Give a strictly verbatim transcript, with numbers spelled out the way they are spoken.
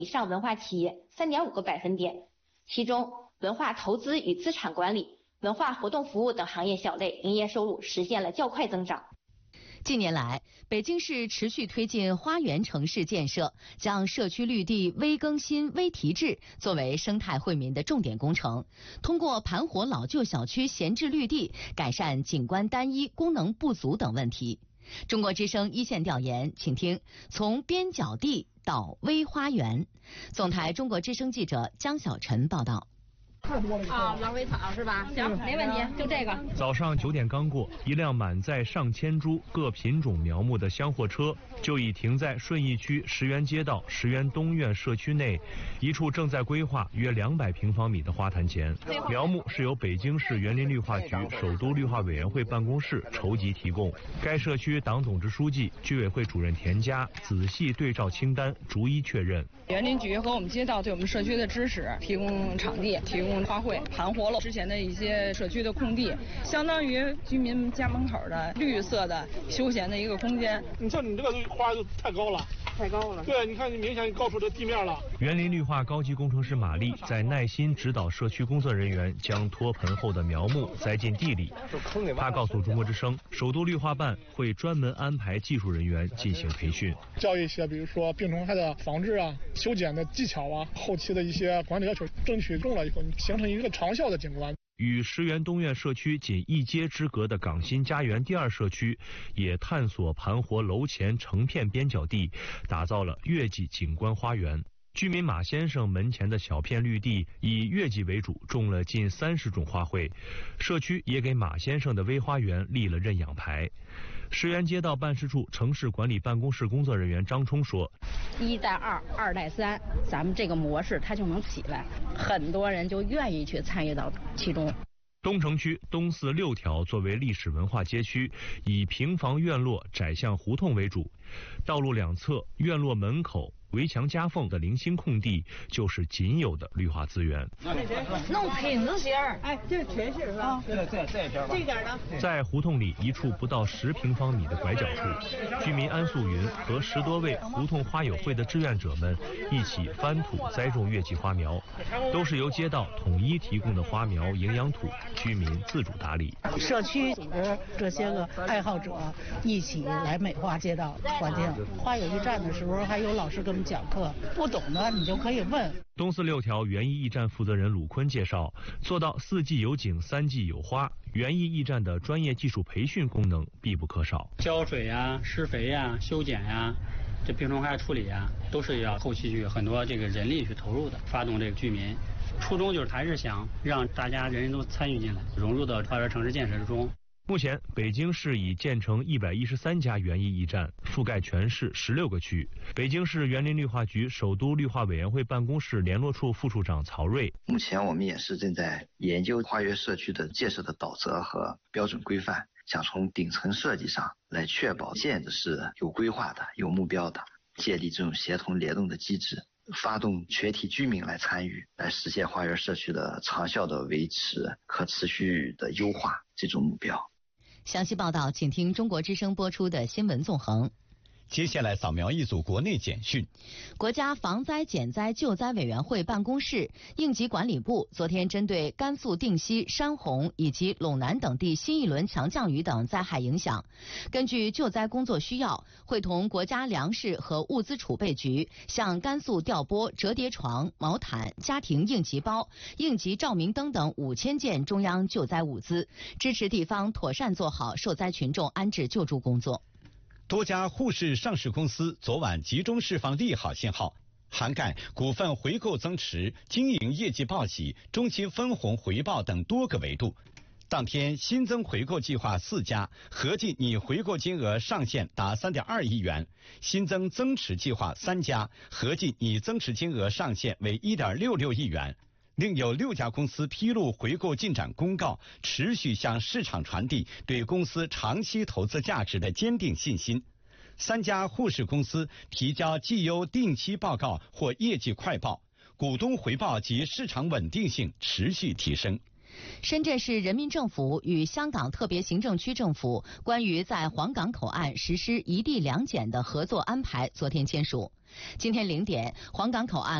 以上文化企业 三点五个百分点，其中文化投资与资产管理、文化活动服务等行业小类营业收入实现了较快增长。 近年来，北京市持续推进花园城市建设，将社区绿地微更新、微提质作为生态惠民的重点工程。通过盘活老旧小区闲置绿地，改善景观单一、功能不足等问题。中国之声一线调研，请听从边角地到微花园。总台中国之声记者江小晨报道。 太多了啊，狼尾草是吧？行，没问题，就这个。 早上九点刚过，一辆满载上千株各品种苗木的厢货车就已停在顺义区石园街道石园东院社区内一处正在规划约两百平方米的花坛前。苗木是由北京市园林绿化局首都绿化委员会办公室筹集提供。该社区党总支书记、居委会主任田佳仔细对照清单，逐一确认。 园林局和我们街道对我们社区的支持，提供场地，提供花卉，盘活了之前的一些社区的空地，相当于居民家门口的绿色的休闲的一个空间。 你像你这个花就太高了， 太高了。 对，你看你明显高出这地面了。 园林绿化高级工程师马丽在耐心指导社区工作人员将脱盆后的苗木栽进地里。他告诉中国之声，首都绿化办会专门安排技术人员进行培训， 教一些比如说病虫害的防治啊、修剪的技巧啊、后期的一些管理要求，争取中了以后，形成一个长效的景观。 与石园东院社区仅一街之隔的港新家园第二社区，也探索盘活楼前成片边角地，打造了月季景观花园。居民马先生门前的小片绿地以月季为主，种了近三十种花卉。社区也给马先生的微花园立了认养牌。石园街道办事处城市管理办公室工作人员张冲说：“ 一带二，二带三，咱们这个模式它就能起来，很多人就愿意去参与到其中。” 东城区东四六条作为历史文化街区，以平房院落、窄巷胡同为主，道路两侧、院落门口、围墙夹缝的零星空地就是仅有的绿化资源。 弄品子型，哎，这全是是吧？ 对对这边吧。 这点呢？ 在胡同里一处不到十平方米的拐角处，居民安素云和十多位胡同花友会的志愿者们一起翻土栽种月季花苗，都是由街道统一提供的花苗营养土，居民自主打理。 社区组织这些个爱好者一起来美化街道环境。花友驿站的时候，还有老师给我们讲课，不懂的你就可以问。 东四六条园艺驿站负责人鲁坤介绍，做到四季有景、三季有花，园艺驿站的专业技术培训功能必不可少。 浇水呀、施肥呀、修剪呀，这病虫害处理呀，都是要后期去很多这个人力去投入的，发动这个居民。初衷就是还是想让大家人人都参与进来，融入到花园城市建设之中。 目前，北京市已建成一百一十三家园艺驿站，覆盖全市十六个区。北京市园林绿化局首都绿化委员会办公室联络处副处长曹瑞： 目前我们也是正在研究花园社区的建设的导则和标准规范，想从顶层设计上来确保建的是有规划的、有目标的，建立这种协同联动的机制。发动全体居民来参与，来实现花园社区的长效的维持、可持续的优化这种目标。 详细报道，请听中国之声播出的新闻纵横。 接下来扫描一组国内简讯。 国家防灾减灾救灾委员会办公室、应急管理部昨天针对甘肃定西、山洪以及陇南等地新一轮强降雨等灾害影响，根据救灾工作需要，会同国家粮食和物资储备局向甘肃调拨折叠床、毛毯、家庭应急包、应急照明灯等五千件中央救灾物资，支持地方妥善做好受灾群众安置救助工作。 多家沪市上市公司昨晚集中释放利好信号，涵盖股份回购增持、经营业绩报喜、中期分红回报等多个维度。当天新增回购计划四家，合计拟回购金额上限达 三点二亿元；新增增持计划三家，合计拟增持金额上限为 一点六六亿元。另有六家公司披露回购进展公告，持续向市场传递对公司长期投资价值的坚定信心。三家沪市公司提交绩优定期报告或业绩快报，股东回报及市场稳定性持续提升。 深圳市人民政府与香港特别行政区政府关于在黄岗口岸实施一地两检的合作安排昨天签署。今天零点，黄岗口岸